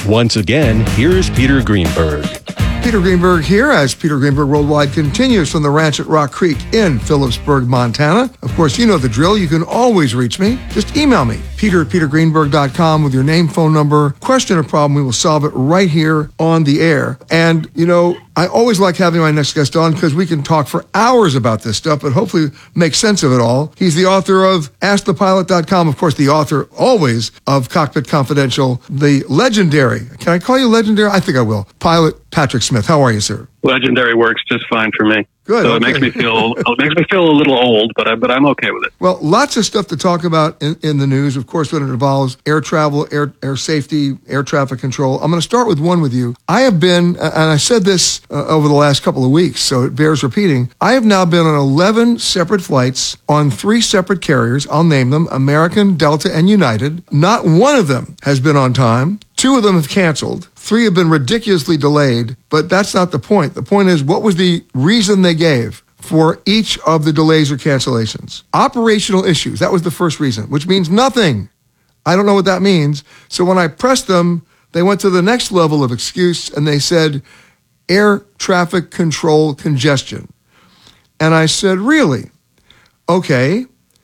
Once again, here's Peter Greenberg. Peter Greenberg here as Peter Greenberg Worldwide continues from the ranch at Rock Creek in Phillipsburg, Montana. Of course, you know the drill. You can always reach me. Just email me, peter@petergreenberg.com with your name, phone number, question or problem. We will solve it right here on the air. And, you know, I always like having my next guest on because we can talk for hours about this stuff, but hopefully make sense of it all. He's the author of AskThePilot.com, of course, the author always of Cockpit Confidential, the legendary, can I call you legendary? I think I will. Pilot Patrick Smith. How are you, sir? Legendary works just fine for me. Good. So okay. it makes me feel a little old, but I'm okay with it. Well, lots of stuff to talk about in the news, of course, when it involves air travel, air safety, air traffic control. I'm going to start with one with you. I have been, and I said this over the last couple of weeks, so it bears repeating. I have now been on 11 separate flights on 3 separate carriers. I'll name them: American, Delta, and United. Not one of them has been on time. 2 of them have canceled. 3 have been ridiculously delayed, but that's not the point. The point is, what was the reason they gave for each of the delays or cancellations? Operational issues. That was the first reason, which means nothing. I don't know what that means. So when I pressed them, they went to the next level of excuse and they said, air traffic control congestion. And I said, really? Okay.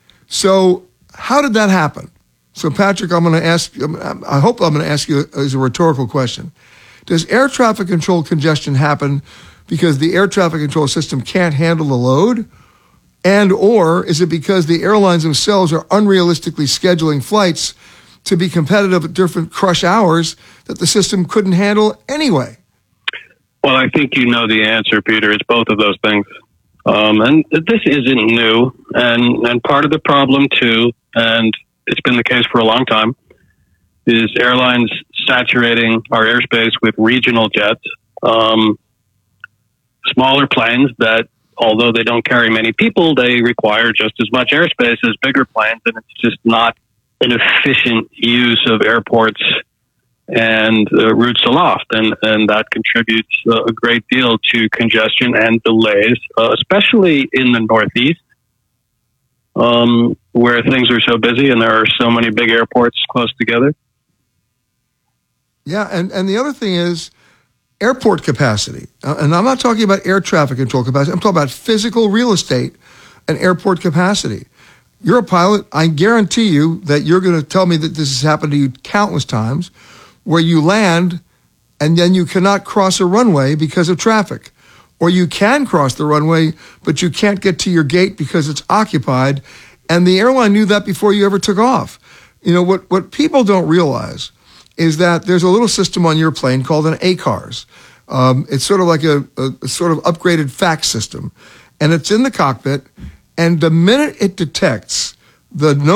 So how did that happen? So, Patrick, I hope I'm going to ask you as a rhetorical question. Does air traffic control congestion happen because the air traffic control system can't handle the load? And or is it because the airlines themselves are unrealistically scheduling flights to be competitive at different crush hours that the system couldn't handle anyway? Well, I think you know the answer, Peter. It's both of those things. And this isn't new. And part of the problem, too, and it's been the case for a long time, is airlines saturating our airspace with regional jets, smaller planes that, although they don't carry many people, they require just as much airspace as bigger planes, and it's just not an efficient use of airports and routes aloft, and that contributes a great deal to congestion and delays, especially in the Northeast. Where things are so busy and there are so many big airports close together. Yeah, and the other thing is airport capacity. And I'm not talking about air traffic control capacity. I'm talking about physical real estate and airport capacity. You're a pilot. I guarantee you that you're going to tell me that this has happened to you countless times, where you land and then you cannot cross a runway because of traffic. Or you can cross the runway, but you can't get to your gate because it's occupied. And the airline knew that before you ever took off. You know, what people don't realize is that there's a little system on your plane called an ACARS. It's sort of like a sort of upgraded fax system. And it's in the cockpit. And the minute it detects the